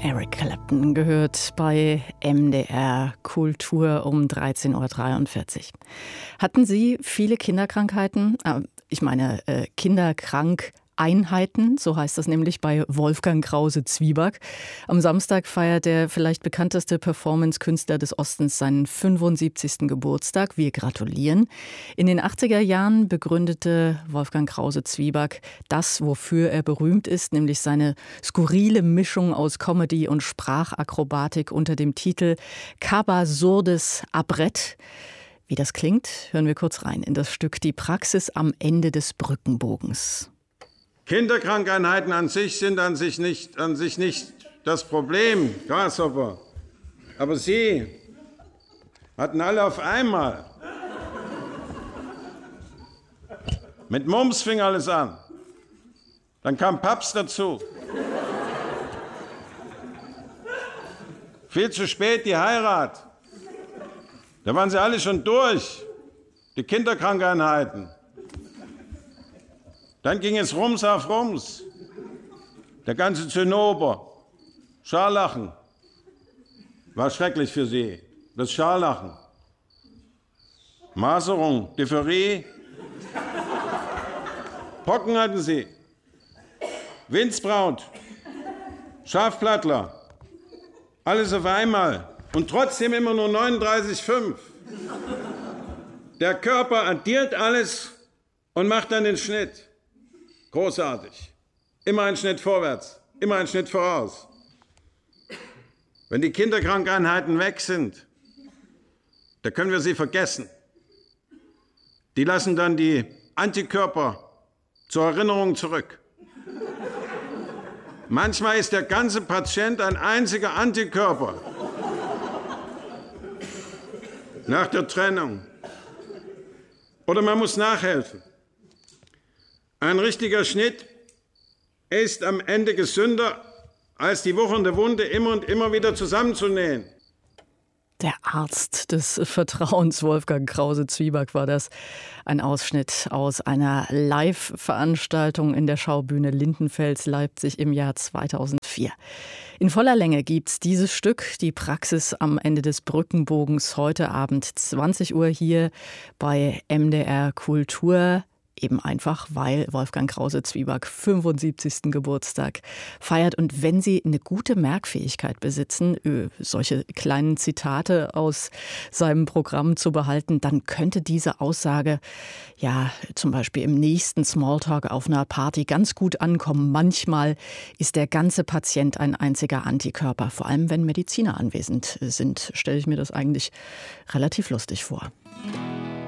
Eric Clapton gehört bei MDR Kultur um 13.43 Uhr. Hatten Sie viele Kinderkrankheiten? Ich meine, Kinderkrankeinheiten, so heißt das nämlich bei Wolfgang Krause-Zwieback. Am Samstag feiert der vielleicht bekannteste Performance-Künstler des Ostens seinen 75. Geburtstag. Wir gratulieren. In den 80er Jahren begründete Wolfgang Krause-Zwieback das, wofür er berühmt ist, nämlich seine skurrile Mischung aus Comedy und Sprachakrobatik unter dem Titel Cabasurdes Abrett. Wie das klingt, hören wir kurz rein in das Stück Die Praxis am Ende des Brückenbogens. Kinderkrankheiten an sich sind an sich nicht das Problem, Grasshopper. Aber Sie hatten alle auf einmal. Mit Mumps fing alles an. Dann kam Paps dazu. Viel zu spät die Heirat. Da waren sie alle schon durch, die Kinderkrankheiten. Dann ging es Rums auf Rums. Der ganze Zinnober. Scharlachen. War schrecklich für Sie. Das Scharlachen. Maserung, Diphtherie. Pocken hatten Sie. Windsbraut. Schafplattler. Alles auf einmal. Und trotzdem immer nur 39,5. Der Körper addiert alles und macht dann den Schnitt. Großartig. Immer ein Schnitt vorwärts, immer ein Schnitt voraus. Wenn die Kinderkrankheiten weg sind, da können wir sie vergessen. Die lassen dann die Antikörper zur Erinnerung zurück. Manchmal ist der ganze Patient ein einziger Antikörper. Nach der Trennung. Oder man muss nachhelfen. Ein richtiger Schnitt ist am Ende gesünder, als die wuchernde Wunde immer und immer wieder zusammenzunähen. Der Arzt des Vertrauens, Wolfgang Krause-Zwieback, war das. Ein Ausschnitt aus einer Live-Veranstaltung in der Schaubühne Lindenfels, Leipzig im Jahr 2004. In voller Länge gibt's dieses Stück, Die Praxis am Ende des Brückenbogens, heute Abend 20 Uhr hier bei MDR Kultur. Eben einfach, weil Wolfgang Krause-Zwieback 75. Geburtstag feiert. Und wenn Sie eine gute Merkfähigkeit besitzen, solche kleinen Zitate aus seinem Programm zu behalten, dann könnte diese Aussage ja zum Beispiel im nächsten Smalltalk auf einer Party ganz gut ankommen. Manchmal ist der ganze Patient ein einziger Antikörper. Vor allem, wenn Mediziner anwesend sind, stelle ich mir das eigentlich relativ lustig vor.